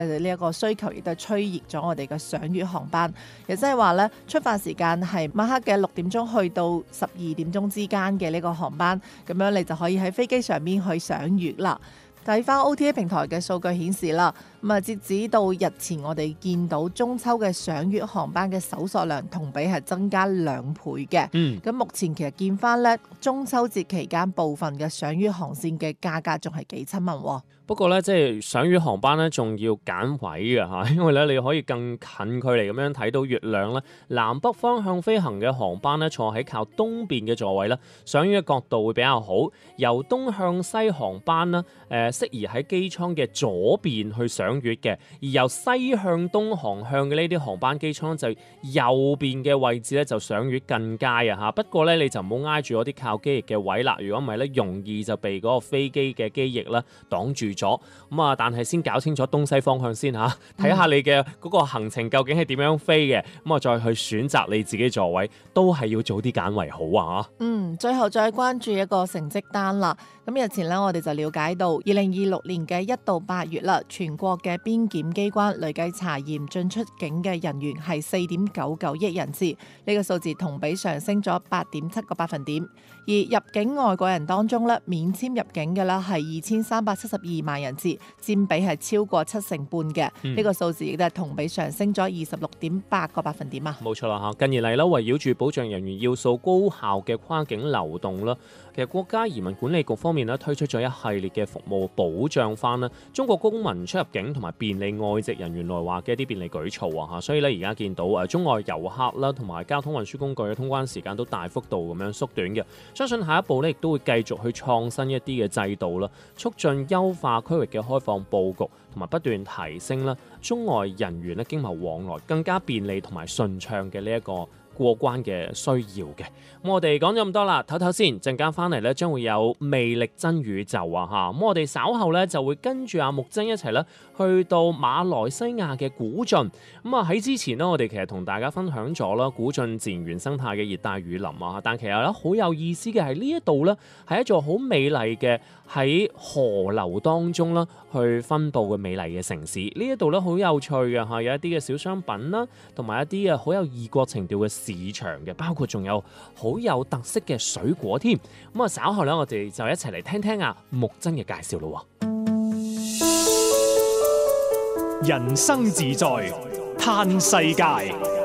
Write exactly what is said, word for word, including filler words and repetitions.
誒呢一個需求亦都係催熱咗我哋嘅賞月航班，亦即係話咧出發時間係晚黑嘅六點鐘去到十二點鐘之間嘅呢個航班，咁樣你就可以喺飛機上面去賞月啦。睇翻 O T A 平台嘅數據顯示啦，咁啊截止到日前，我哋見到中秋嘅賞月航班嘅搜索量同比係增加兩倍嘅。嗯，咁目前其實見翻咧中秋節期間部分嘅賞月航線嘅價格仲係幾親民喎。 不過咧，即係賞月航班咧，仲要揀位嘅嚇，因為咧你可以更近距離咁樣睇到月亮咧。南北方向飛行嘅航班咧，坐喺靠東邊嘅座位咧，賞月嘅角度會比較好。由東向西航班咧，誒、呃、適宜喺機艙嘅左邊去賞月嘅，而由西向東航向嘅呢啲航班機艙就右邊嘅位置咧就賞月更佳啊嚇。不過咧你就唔好挨住嗰啲靠機翼嘅位啦，如果唔係咧容易就被嗰個飛機嘅機翼咧擋住咗。咁啊，但係先搞清楚東西方向先吓，睇下你嘅嗰個行程究竟係點樣飛嘅，咁啊再去選擇你自己座位，都係要早啲揀為好啊！ 嗯，最後再關注一個成績單啦。咁日前咧，我哋就了解到，二零二六年嘅一到八月啦，全國嘅邊檢機關累計查驗進出境嘅人員係四點九九億人次，呢、這個數字同比上升咗八點七個百分點。而入境外國人當中咧，免簽入境嘅啦係二千三百七十二萬人次，佔比係超過七成半嘅。呢、嗯、個數字亦都係同比上升咗二十六點八個百分點啊！ 冇錯啦嚇，近年嚟啦，圍繞住保障人員要素高效嘅跨境流動啦，其實國家移民管理局方面咧推出咗一系列嘅服務保障翻啦中國公民出入境同埋便利外籍人員來華嘅一啲便利舉措啊嚇，所以咧而家見到誒中外遊客啦同埋交通運輸工具嘅通關時間都大幅度咁樣縮短嘅，相信下一步咧亦都會繼續去創新一啲嘅制度啦，促進優化區域嘅開放佈局，同埋不斷提升啦中外人員咧經貿往來更加便利同埋順暢嘅呢一個過關嘅需要嘅。咁我哋講咗咁多啦，唞唞先，陣間翻嚟咧將會有魅力真宇宙啊嚇！咁我哋稍後咧就會跟住阿木真一齊咧去到馬來西亞嘅古晉。咁啊喺之前呢，我哋其實同大家分享咗啦古晉自然原生態嘅熱帶雨林啊，但其實咧好有意思嘅係呢一度咧係一座好美麗嘅喺河流當中啦去分佈嘅美麗嘅城市。呢一度咧好有趣嘅嚇，有一啲嘅小商品啦，同埋一啲嘅好有異國情調嘅市場嘅，包括仲有好有特色嘅水果添。咁啊稍後咧，我哋就一齊嚟聽聽啊木真嘅介紹咯。 人生自在嘆世界，